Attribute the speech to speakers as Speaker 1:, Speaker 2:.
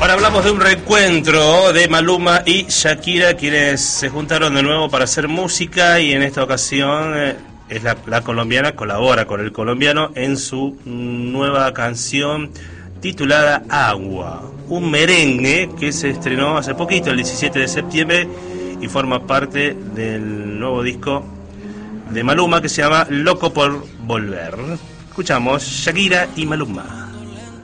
Speaker 1: Ahora hablamos de un reencuentro de Maluma y Shakira, quienes se juntaron de nuevo para hacer música, y en esta ocasión es la colombiana colabora con el colombiano en su nueva canción titulada Agua, un merengue que se estrenó hace poquito, el 17 de septiembre, y forma parte del nuevo disco de Maluma que se llama Loco por Volver. Escuchamos Shakira y Maluma.